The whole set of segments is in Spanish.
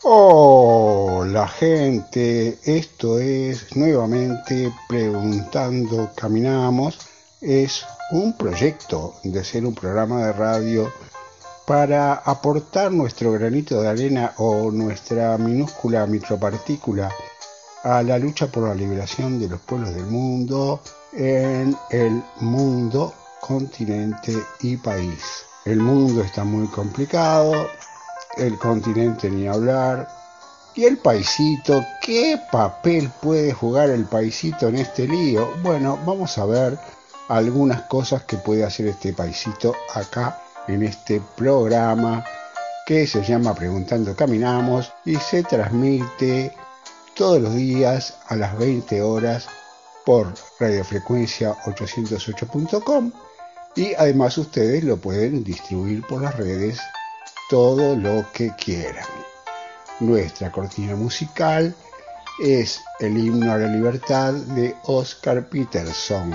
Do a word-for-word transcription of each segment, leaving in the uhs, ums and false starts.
Hola gente, esto es nuevamente Preguntando Caminamos. Es un proyecto de ser un programa de radio para aportar nuestro granito de arena o nuestra minúscula micropartícula a la lucha por la liberación de los pueblos del mundo en el mundo, continente y país. El mundo está muy complicado, el continente ni hablar, y el paisito, ¿qué papel puede jugar el paisito en este lío? Bueno, vamos a ver algunas cosas que puede hacer este paisito acá en este programa que se llama Preguntando Caminamos y se transmite todos los días a las veinte horas por radiofrecuencia ochocientos ocho punto com, y además ustedes lo pueden distribuir por las redes todo lo que quieran. Nuestra cortina musical es el himno a la libertad de Oscar Peterson.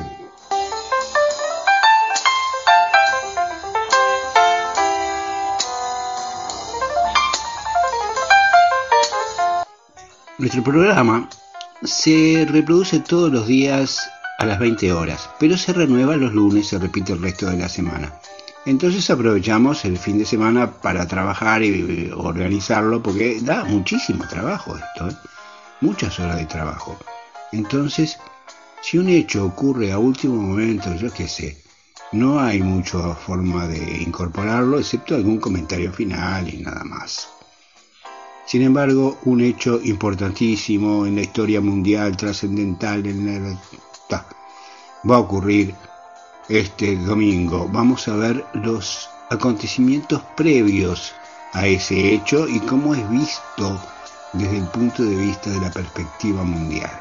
Nuestro programa se reproduce todos los días a las veinte horas, pero se renueva los lunes, se repite el resto de la semana. Entonces aprovechamos el fin de semana para trabajar y organizarlo, porque da muchísimo trabajo esto, ¿eh? Muchas horas de trabajo. Entonces, si un hecho ocurre a último momento, yo qué sé, no hay mucha forma de incorporarlo, excepto algún comentario final y nada más. Sin embargo, un hecho importantísimo en la historia mundial, trascendental, en la... va a ocurrir este domingo. Vamos a ver los acontecimientos previos a ese hecho y cómo es visto desde el punto de vista de la perspectiva mundial.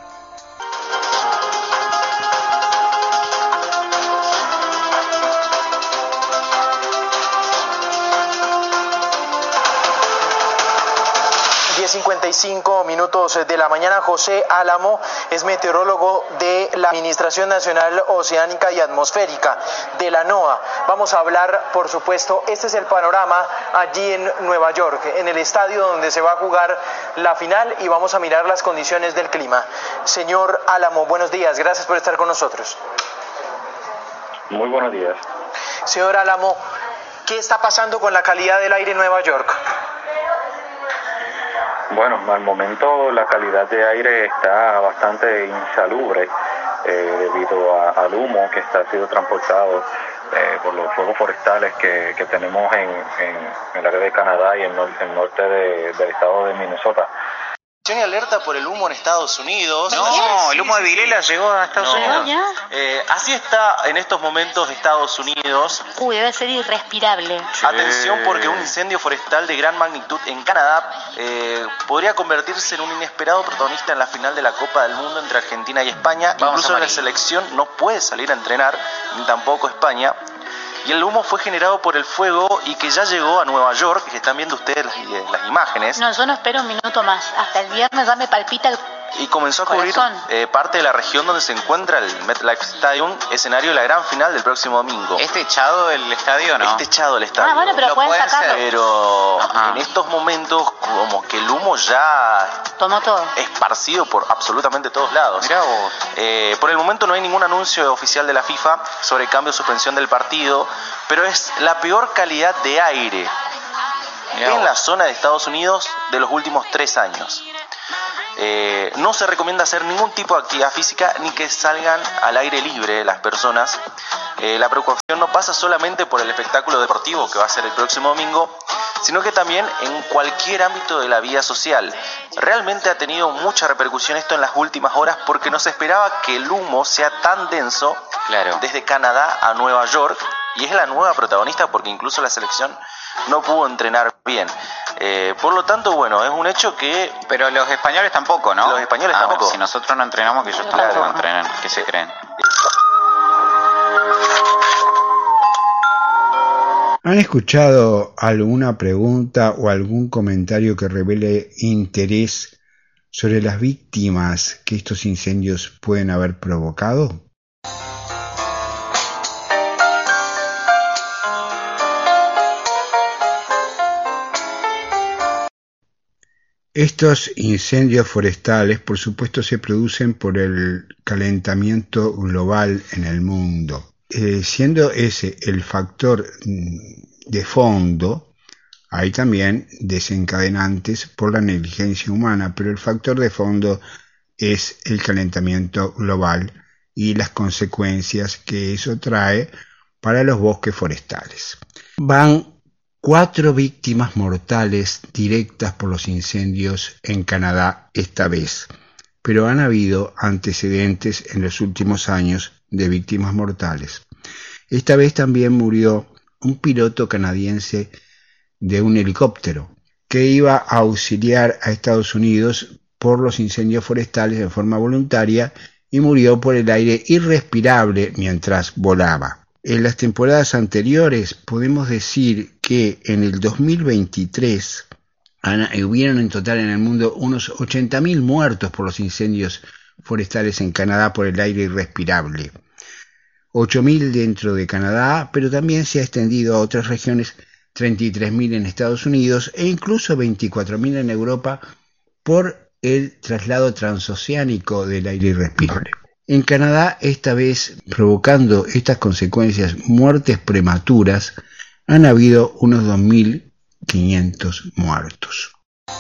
cincuenta y cinco minutos de la mañana. José Álamo es meteorólogo de la Administración Nacional Oceánica y Atmosférica de la NOAA. Vamos a hablar, por supuesto, este es el panorama allí en Nueva York, en el estadio donde se va a jugar la final, y vamos a mirar las condiciones del clima. Señor Álamo, buenos días, gracias por estar con nosotros. Muy buenos días. Señor Álamo, ¿qué está pasando con la calidad del aire en Nueva York? Bueno, al momento la calidad de aire está bastante insalubre eh, debido a, al humo que está siendo transportado eh, por los fuegos forestales que, que tenemos en, en, en el área de Canadá y en el, el norte de, del estado de Minnesota. Tiene alerta por el humo en Estados Unidos. No, sí, el humo sí, de Vilela sí. llegó a Estados no. Unidos. Eh, así está en estos momentos Estados Unidos. Uy, debe ser irrespirable. Sí. Atención, porque un incendio forestal de gran magnitud en Canadá eh, podría convertirse en un inesperado protagonista en la final de la Copa del Mundo entre Argentina y España. Vamos Incluso la selección no puede salir a entrenar, ni tampoco España. Y el humo fue generado por el fuego y que ya llegó a Nueva York, que están viendo ustedes las, las imágenes. No, yo no espero un minuto más. Hasta el viernes ya me palpita el Y comenzó a cubrir eh, parte de la región donde se encuentra el MetLife Stadium, escenario de la gran final del próximo domingo. ¿Es techado el estadio o no? Es techado el estadio. Ah, bueno, pero pueden sacarlo. Pero Ajá. en estos momentos, como que el humo ya... tomó todo. Esparcido por absolutamente todos lados. Mirá vos. Eh, por el momento no hay ningún anuncio oficial de la FIFA sobre cambio o suspensión del partido, pero es la peor calidad de aire Mirá en vos. la zona de Estados Unidos de los últimos tres años. Eh, no se recomienda hacer ningún tipo de actividad física ni que salgan al aire libre las personas. Eh, la preocupación no pasa solamente por el espectáculo deportivo que va a ser el próximo domingo, sino que también en cualquier ámbito de la vida social. Realmente ha tenido mucha repercusión esto en las últimas horas, porque no se esperaba que el humo sea tan denso claro. desde Canadá a Nueva York, y es la nueva protagonista porque incluso la selección no pudo entrenar bien. Eh, por lo tanto, bueno, es un hecho que... Pero los españoles tampoco, ¿no? Los españoles ah, tampoco. Bueno, si nosotros no entrenamos, que ellos claro. tampoco entrenan. ¿Qué se creen? ¿Han escuchado alguna pregunta o algún comentario que revele interés sobre las víctimas que estos incendios pueden haber provocado? Estos incendios forestales, por supuesto, se producen por el calentamiento global en el mundo. Eh, siendo ese el factor de fondo, hay también desencadenantes por la negligencia humana, pero el factor de fondo es el calentamiento global y las consecuencias que eso trae para los bosques forestales. Van cuatro víctimas mortales directas por los incendios en Canadá esta vez, pero han habido antecedentes en los últimos años de víctimas mortales. Esta vez también murió un piloto canadiense de un helicóptero que iba a auxiliar a Estados Unidos por los incendios forestales de forma voluntaria y murió por el aire irrespirable mientras volaba. En las temporadas anteriores podemos decir que en el dos mil veintitrés hubieron en total en el mundo unos ochenta mil muertos por los incendios forestales en Canadá por el aire irrespirable. ocho mil dentro de Canadá, pero también se ha extendido a otras regiones, treinta y tres mil en Estados Unidos e incluso veinticuatro mil en Europa por el traslado transoceánico del aire irrespirable. En Canadá, esta vez provocando estas consecuencias, muertes prematuras, han habido unos dos mil quinientos muertos.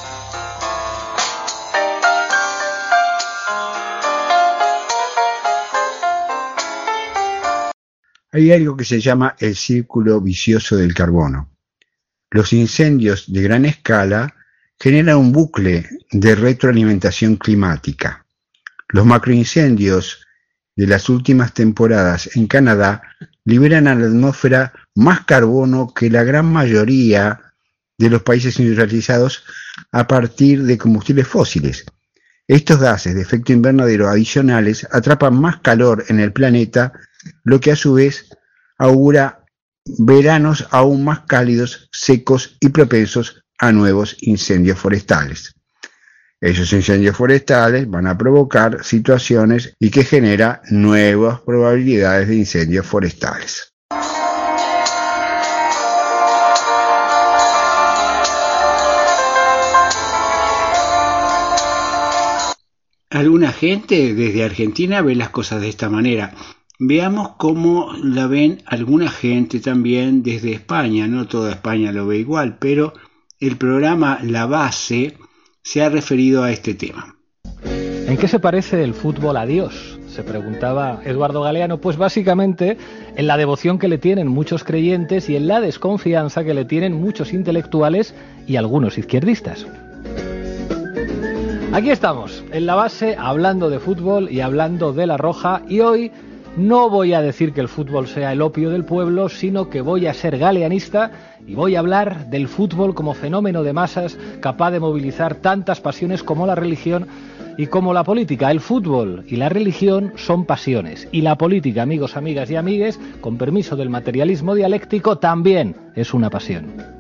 Hay algo que se llama el círculo vicioso del carbono. Los incendios de gran escala generan un bucle de retroalimentación climática. Los macroincendios de las últimas temporadas en Canadá liberan a la atmósfera más carbono que la gran mayoría de los países industrializados a partir de combustibles fósiles. Estos gases de efecto invernadero adicionales atrapan más calor en el planeta, lo que a su vez augura veranos aún más cálidos, secos y propensos a nuevos incendios forestales. Esos incendios forestales van a provocar situaciones y que genera nuevas probabilidades de incendios forestales. Alguna gente desde Argentina ve las cosas de esta manera. Veamos cómo la ven alguna gente también desde España. No toda España lo ve igual, pero el programa La Base se ha referido a este tema. ¿En qué se parece el fútbol a Dios?, se preguntaba Eduardo Galeano. Pues básicamente en la devoción que le tienen muchos creyentes y en la desconfianza que le tienen muchos intelectuales y algunos izquierdistas. Aquí estamos, en La Base, hablando de fútbol y hablando de La Roja, y hoy no voy a decir que el fútbol sea el opio del pueblo, sino que voy a ser galeanista y voy a hablar del fútbol como fenómeno de masas capaz de movilizar tantas pasiones como la religión y como la política. El fútbol y la religión son pasiones, y la política, amigos, amigas y amigues, con permiso del materialismo dialéctico, también es una pasión.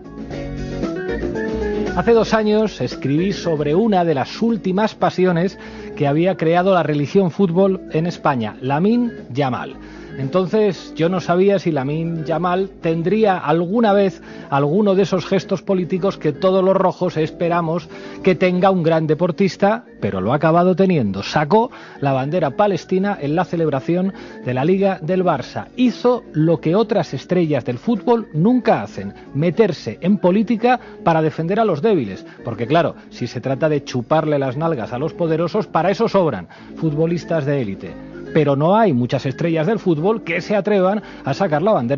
Hace dos años escribí sobre una de las últimas pasiones que había creado la religión fútbol en España, Lamine Yamal. Entonces yo no sabía si Lamine Yamal tendría alguna vez alguno de esos gestos políticos que todos los rojos esperamos que tenga un gran deportista, pero lo ha acabado teniendo. Sacó la bandera palestina en la celebración de la Liga del Barça. Hizo lo que otras estrellas del fútbol nunca hacen: meterse en política para defender a los débiles. Porque claro, si se trata de chuparle las nalgas a los poderosos, para eso sobran futbolistas de élite. Pero no hay muchas estrellas del fútbol que se atrevan a sacar la bandera